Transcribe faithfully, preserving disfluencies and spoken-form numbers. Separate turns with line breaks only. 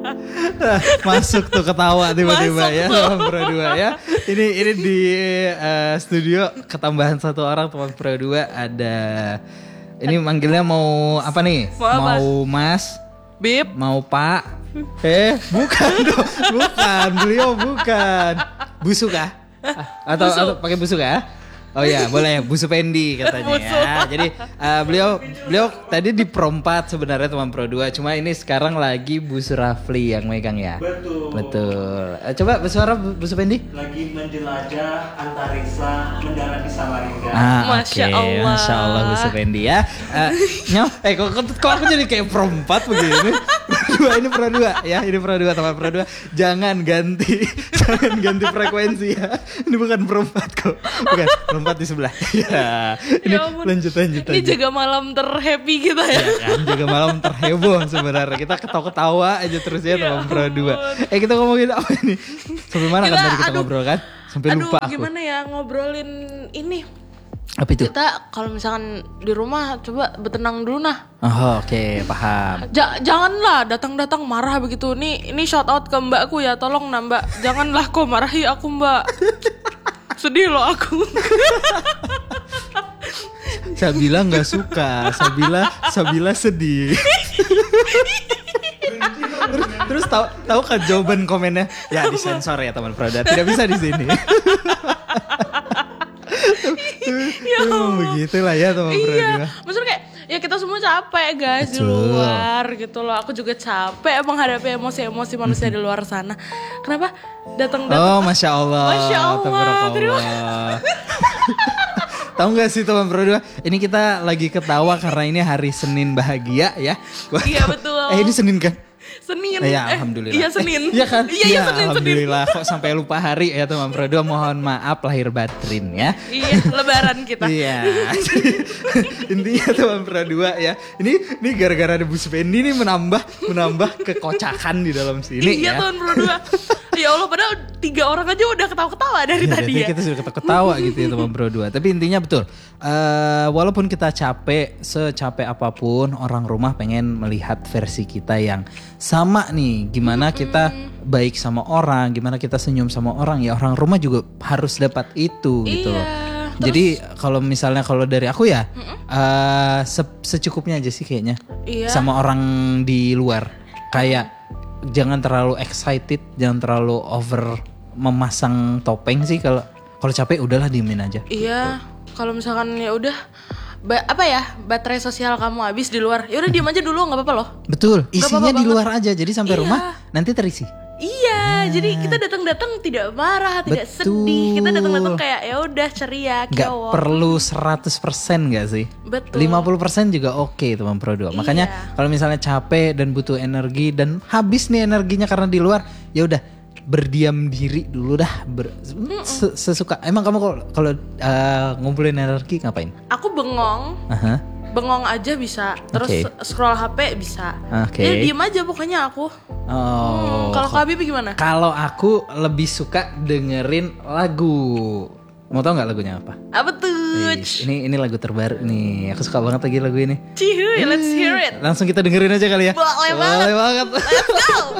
Masuk tuh ketawa tiba-tiba
Masuk
ya
tuh.
teman Pro dua ya. Ini ini di uh, studio ketambahan satu orang teman Pro dua ada. Ini manggilnya mau apa nih?
Mau apa?
Mau Mas,
Bib.
mau Pak. Eh, bukan dong. Bukan, beliau bukan. Busuk kah? Ah, Atau,
Busuk.
atau pakai busuk ya? Oh ya, boleh Busu Pendi katanya ya. Jadi uh, beliau beliau tadi di Pro empat sebenarnya teman Pro dua, cuma ini sekarang lagi Busu Rafli yang megang ya.
Betul.
Betul. Uh, coba bersuara Bu- Busu Pendi.
Lagi menjelajah antariksa mendarat di Samarinda.
Ah,
Masya
oke.
Allah.
Masya Allah Busu Pendi ya. Uh, nyam, eh kok, kok, kok aku jadi kayak Pro empat begini? Pro dua ini Pro dua ya, ini Pro dua teman Pro dua. Jangan ganti, jangan ganti frekuensi ya. Ini bukan Pro empat kok. Bukan, Pro empat di sebelah. Ya. Ini
Ya ampun.
lanjut lanjut
Ini
lanjut.
jaga malam terhappy kita ya.
Ya kan, juga malam terheboh sebenarnya. Kita ketawa-ketawa aja terus ya
Ya
teman Pro dua.
ampun.
Eh kita ngomongin apa ini? Sampai mana kan
Kita-
tadi kita
aduh.
ngobrol kan? Sampai
Aduh,
lupa aku.
gimana ya ngobrolin ini.
Apa itu?
Kita kalau misalkan di rumah coba bertenang dulu nah.
Oh, oke, paham.
Ja- janganlah datang-datang marah begitu. Nih, ini shout out ke mbakku ya, tolong nah mbak. Janganlah kau marahi aku mbak. Sedih loh aku.
Sabila nggak suka, Sabila Sabila sedih. terus terus tahu tahu kan jawaban komennya? Ya disensor ya teman Proda, tidak bisa di sini.
Ya
Emang begitulah ya teman Proda.
Iya, maksudnya kayak ya kita semua capek guys di
Betul.
luar gitu loh. Aku juga capek menghadapi emosi-emosi manusia di luar sana. Kenapa datang-datang?
Oh, masya Allah.
Masya Allah,
Tabarakallah.
terima
Tahu nggak sih teman Pro dua? Ini kita lagi ketawa karena ini hari Senin bahagia ya. Gua
Iya,
tahu-
betul.
Eh ini Senin kan?
Senin.
Eh, ya
Eh,
alhamdulillah.
Iya Senin.
Eh, Iya kan?
Iya, iya
Ya,
Senin, Senin.
alhamdulillah. Kok sampai lupa hari ya teman Pro dua. Mohon maaf lahir batin ya.
Iya, lebaran kita.
Iya. Intinya teman Pro dua ya. Ini ini gara-gara ada Bu Spendi nih menambah menambah kekocakan di dalam sini
Iya
ya.
tahun berdua. Ya Allah, padahal tiga orang aja udah ketawa-ketawa dari
Iya,
tadi
tadi
ya.
kita sudah ketawa gitu ya teman Bro dua. Tapi intinya betul. eh, walaupun kita capek, secapek apapun, orang rumah pengen melihat versi kita yang sama nih. Gimana kita baik sama orang, gimana kita senyum sama orang. Ya orang rumah juga harus dapat itu gitu loh.
Iya.
Jadi kalau misalnya kalau dari aku ya eh, se- secukupnya aja sih kayaknya.
Iya.
Sama orang di luar. Kayak jangan terlalu excited, jangan terlalu over memasang topeng sih. Kalau kalau capek udahlah diemin aja.
Iya, kalau misalkan ya udah ba- apa ya baterai sosial kamu habis di luar, ya udah diem aja dulu nggak apa-apa loh.
Betul,
Nggak
isinya
apa-apa
di luar aja. Jadi sampai
Iya.
rumah nanti terisi.
Iya, jadi kita datang-datang tidak marah, tidak
Betul.
sedih. Kita datang-datang kayak ya udah ceria,
Gak
kiowo.
perlu seratus persen gak sih?
Betul.
lima puluh persen juga oke teman Pro dua. Makanya
Iya.
kalau misalnya capek dan butuh energi dan habis nih energinya karena di luar, ya udah berdiam diri dulu dah. Ber- se- sesuka. Emang kamu kalau kalau uh, ngumpulin energi ngapain?
Aku bengong,
Aha.
bengong aja bisa. Terus
Oke.
scroll H P bisa.
Oke.
Ya diem aja pokoknya aku.
Oh.
Hmm, kalau Kak Habibie gimana?
Kalau aku lebih suka dengerin lagu. Mau tau nggak lagunya apa?
Apa tuh?
Wih, ini ini lagu terbaru nih. Aku suka banget lagi lagu ini.
Cihuy, let's hear it.
Langsung kita dengerin aja kali ya.
Boleh banget.
Boleh banget.
Let's go.